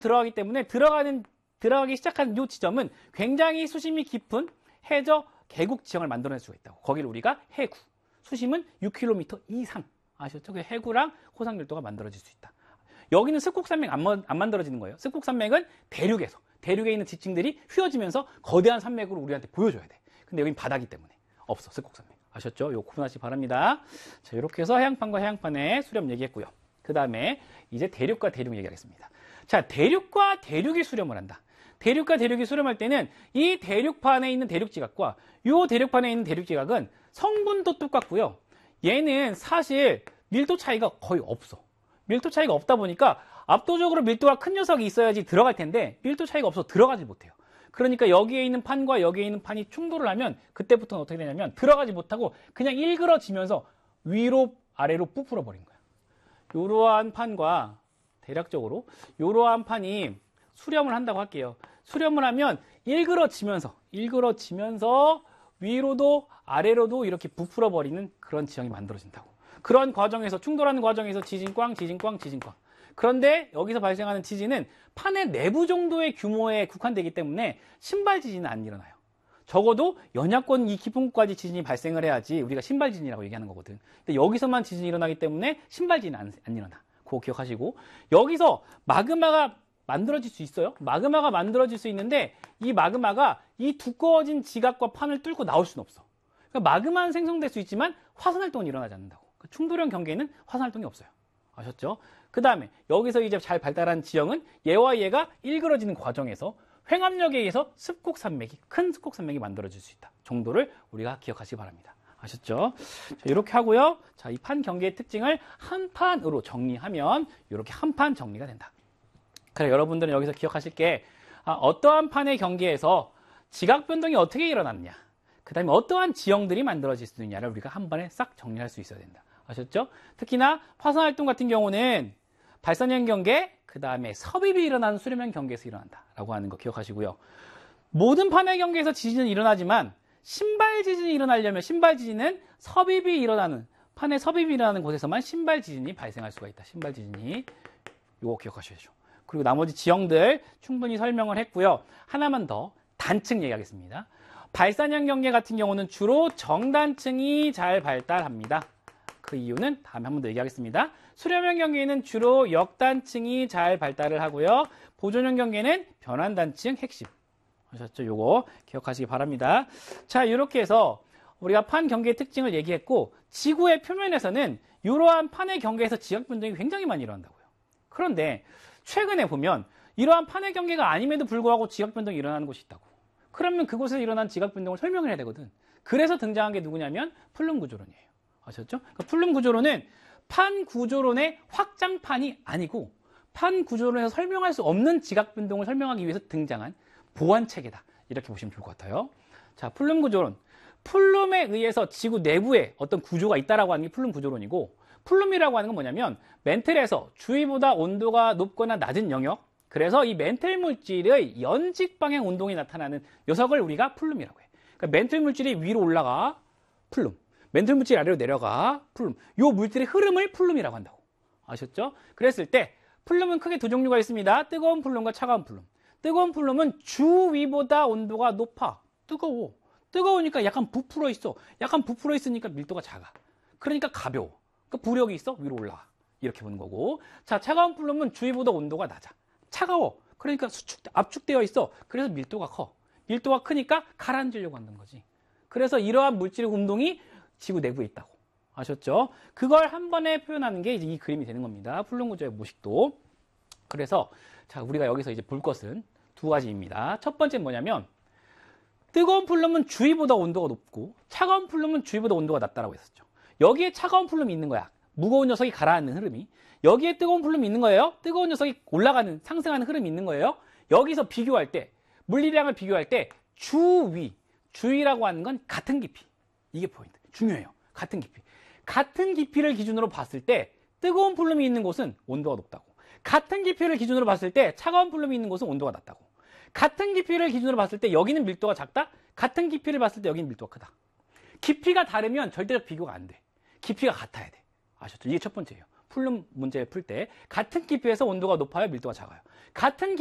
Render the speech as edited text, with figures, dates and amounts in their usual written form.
들어가기 때문에 들어가기 시작하는 이 지점은 굉장히 수심이 깊은 해저 계곡 지형을 만들어낼 수가 있다고. 거기를 우리가 해구. 수심은 6km 이상. 아셨죠? 그 해구랑 호상열도가 만들어질 수 있다. 여기는 습곡산맥 안 만들어지는 거예요. 습곡산맥은 대륙에서. 대륙에 있는 지층들이 휘어지면서 거대한 산맥으로 우리한테 보여줘야 돼. 근데 여긴 바다기 때문에 없어. 습곡산맥. 아셨죠? 요 구분하시기 바랍니다. 자, 이렇게 해서 해양판과 해양판의 수렴 얘기했고요. 그 다음에 이제 대륙과 대륙 얘기하겠습니다. 자, 대륙과 대륙이 수렴을 한다. 대륙과 대륙이 수렴할 때는 이 대륙판에 있는 대륙지각과 이 대륙판에 있는 대륙지각은 성분도 똑같고요. 얘는 사실 밀도 차이가 거의 없어. 밀도 차이가 없다 보니까 압도적으로 밀도가 큰 녀석이 있어야지 들어갈 텐데 밀도 차이가 없어서 들어가지 못해요. 그러니까 여기에 있는 판과 여기에 있는 판이 충돌을 하면 그때부터는 어떻게 되냐면 들어가지 못하고 그냥 일그러지면서 위로 아래로 부풀어 버린 거야. 이러한 판과 대략적으로 이러한 판이 수렴을 한다고 할게요. 수렴을 하면 일그러지면서 위로도 아래로도 이렇게 부풀어 버리는 그런 지형이 만들어진다고. 그런 과정에서 충돌하는 과정에서 지진꽝. 그런데 여기서 발생하는 지진은 판의 내부 정도의 규모에 국한되기 때문에 신발 지진은 안 일어나요. 적어도 연야권 이 깊은 곳까지 지진이 발생을 해야지 우리가 신발 지진이라고 얘기하는 거거든. 근데 여기서만 지진이 일어나기 때문에 신발 지진은 안 일어나. 그거 기억하시고, 여기서 마그마가 만들어질 수 있어요. 마그마가 만들어질 수 있는데 이 마그마가 이 두꺼워진 지각과 판을 뚫고 나올 수는 없어. 그러니까 마그마는 생성될 수 있지만 화산활동은 일어나지 않는다고. 충돌형 경계에는 화산활동이 없어요. 아셨죠? 그 다음에 여기서 이제 잘 발달한 지형은 얘와 얘가 일그러지는 과정에서 횡압력에 의해서 큰 습곡산맥이 만들어질 수 있다 정도를 우리가 기억하시기 바랍니다. 아셨죠? 자, 이렇게 하고요. 자, 이 판 경계의 특징을 한 판으로 정리하면 이렇게 한 판 정리가 된다. 그래, 여러분들은 여기서 기억하실 게 어떠한 판의 경계에서 지각 변동이 어떻게 일어났냐, 그 다음에 어떠한 지형들이 만들어질 수 있느냐를 우리가 한 번에 싹 정리할 수 있어야 된다. 아셨죠? 특히나 화산활동 같은 경우는 발산형 경계, 그 다음에 섭입이 일어나는 수렴형 경계에서 일어난다라고 하는 거 기억하시고요. 모든 판의 경계에서 지진은 일어나지만 신발 지진이 일어나려면 신발 지진은 판의 섭입이 일어나는 곳에서만 신발 지진이 발생할 수가 있다. 신발 지진이. 이거 기억하셔야죠. 그리고 나머지 지형들 충분히 설명을 했고요. 하나만 더 단층 얘기하겠습니다. 발산형 경계 같은 경우는 주로 정단층이 잘 발달합니다. 그 이유는 다음에 한 번 더 얘기하겠습니다. 수렴형 경계는 주로 역단층이 잘 발달을 하고요. 보존형 경계는 변환단층 핵심. 아셨죠? 요거 기억하시기 바랍니다. 자, 이렇게 해서 우리가 판 경계의 특징을 얘기했고, 지구의 표면에서는 이러한 판의 경계에서 지각 변동이 굉장히 많이 일어난다고요. 그런데 최근에 보면 이러한 판의 경계가 아님에도 불구하고 지각 변동이 일어나는 곳이 있다고. 그러면 그곳에서 일어난 지각 변동을 설명을 해야 되거든. 그래서 등장한 게 누구냐면 플룸 구조론이에요. 아셨죠? 그러니까 플룸 구조론은 판 구조론의 확장판이 아니고 판 구조론에서 설명할 수 없는 지각 변동을 설명하기 위해서 등장한 보완 체계다. 이렇게 보시면 좋을 것 같아요. 자, 플룸 구조론. 플룸에 의해서 지구 내부에 어떤 구조가 있다라고 하는 게 플룸 구조론이고, 플룸이라고 하는 건 뭐냐면 멘틀에서 주위보다 온도가 높거나 낮은 영역, 그래서 이 멘틀 물질의 연직 방향 운동이 나타나는 녀석을 우리가 플룸이라고 해. 그러니까 멘틀 물질이 위로 올라가 플룸, 멘틀 물질이 아래로 내려가 플룸. 이 물질의 흐름을 플룸이라고 한다고. 아셨죠? 그랬을 때 플룸은 크게 두 종류가 있습니다. 뜨거운 플룸과 차가운 플룸. 뜨거운 플룸은 주위보다 온도가 높아. 뜨거워. 뜨거우니까 약간 부풀어 있어. 약간 부풀어 있으니까 밀도가 작아. 그러니까 가벼워. 그러니까 부력이 있어. 위로 올라가. 이렇게 보는 거고. 자, 차가운 플룸은 주위보다 온도가 낮아. 차가워. 그러니까 압축되어 있어. 그래서 밀도가 커. 밀도가 크니까 가라앉으려고 하는 거지. 그래서 이러한 물질의 운동이 지구 내부에 있다고. 아셨죠? 그걸 한 번에 표현하는 게 이제 이 그림이 되는 겁니다. 플룸 구조의 모식도. 그래서 자, 우리가 여기서 이제 볼 것은 두 가지입니다. 첫 번째는 뭐냐면, 뜨거운 플룸은 주위보다 온도가 높고 차가운 플룸은 주위보다 온도가 낮다라고 했었죠. 여기에 차가운 플룸이 있는 거야. 무거운 녀석이 가라앉는 흐름이. 여기에 뜨거운 플룸이 있는 거예요. 뜨거운 녀석이 올라가는, 상승하는 흐름이 있는 거예요. 여기서 비교할 때, 물리량을 비교할 때 주위라고 하는 건 같은 깊이. 이게 포인트. 중요해요. 같은 깊이. 같은 깊이를 기준으로 봤을 때 뜨거운 플룸이 있는 곳은 온도가 높다고. 같은 깊이를 기준으로 봤을 때 차가운 플룸이 있는 곳은 온도가 낮다고. 같은 깊이를 기준으로 봤을 때 여기는 밀도가 작다? 같은 깊이를 봤을 때 여기는 밀도가 크다. 깊이가 다르면 절대적 비교가 안 돼. 깊이가 같아야 돼. 아셨죠? 이게 첫 번째예요. 플룸 문제 풀 때 같은 깊이에서 온도가 높아요? 밀도가 작아요? 같은